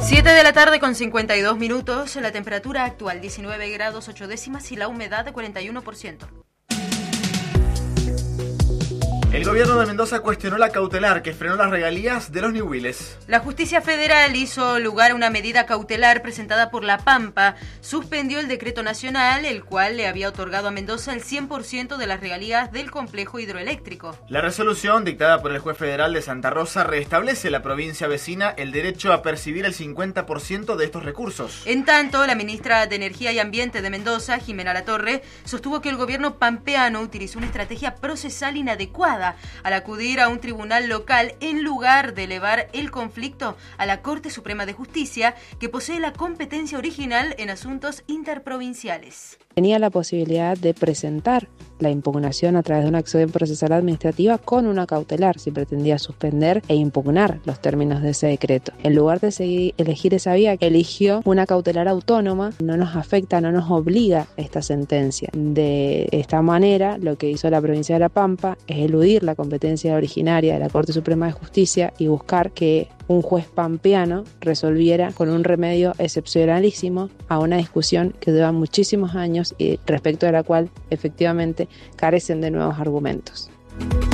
7 de la tarde con 52 minutos, la temperatura actual 19 grados 8 décimas y la humedad de 41%. El gobierno de Mendoza cuestionó la cautelar que frenó las regalías de los ñubiles. La justicia federal hizo lugar a una medida cautelar presentada por La Pampa. Suspendió el decreto nacional, el cual le había otorgado a Mendoza el 100% de las regalías del complejo hidroeléctrico. La resolución dictada por el juez federal de Santa Rosa restablece a la provincia vecina el derecho a percibir el 50% de estos recursos. En tanto, la ministra de Energía y Ambiente de Mendoza, Jimena Latorre, sostuvo que el gobierno pampeano utilizó una estrategia procesal inadecuada al acudir a un tribunal local en lugar de elevar el conflicto a la Corte Suprema de Justicia, que posee la competencia original en asuntos interprovinciales. Tenía la posibilidad de presentar la impugnación a través de una acción procesal administrativa con una cautelar si pretendía suspender e impugnar los términos de ese decreto. En lugar de elegir esa vía, eligió una cautelar autónoma. No nos afecta, no nos obliga esta sentencia. De esta manera, lo que hizo la provincia de La Pampa es eludir la competencia originaria de la Corte Suprema de Justicia y buscar que un juez pampeano resolviera con un remedio excepcionalísimo a una discusión que lleva muchísimos años y respecto de la cual efectivamente carecen de nuevos argumentos.